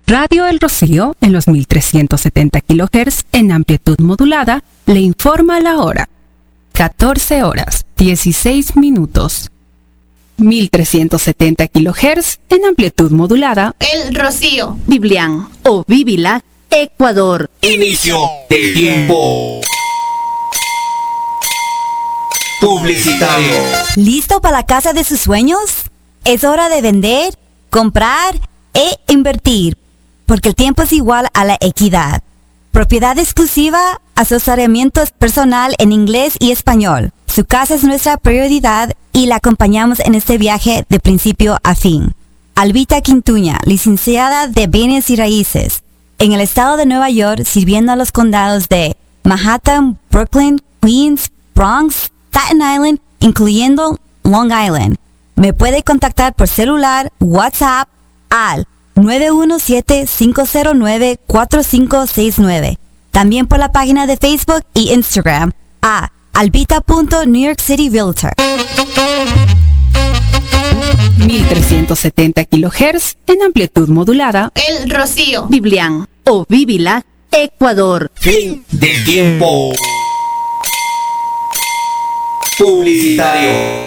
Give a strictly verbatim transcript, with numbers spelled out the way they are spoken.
Radio El Rocío, en los mil trescientos setenta kilohertz en amplitud modulada, le informa la hora. catorce horas, dieciséis minutos. mil trescientos setenta kilohertz en amplitud modulada. El Rocío. Biblián o Bibilac, Ecuador. Inicio del tiempo publicitario. ¿Listo para la casa de sus sueños? Es hora de vender, comprar e invertir, porque el tiempo es igual a la equidad. Propiedad exclusiva, asesoramiento personal en inglés y español. Su casa es nuestra prioridad y la acompañamos en este viaje de principio a fin. Albita Quintuña, licenciada de Bienes y Raíces, en el estado de Nueva York, sirviendo a los condados de Manhattan, Brooklyn, Queens, Bronx, Staten Island, incluyendo Long Island. Me puede contactar por celular, WhatsApp, al nueve uno siete, cinco cero nueve, cuatro cinco seis nueve. También por la página de Facebook y Instagram a albita punto new york city realtor. mil trescientos setenta kilohertz en amplitud modulada. El Rocío. Biblián o Bibilac, Ecuador. Fin del tiempo publicitario.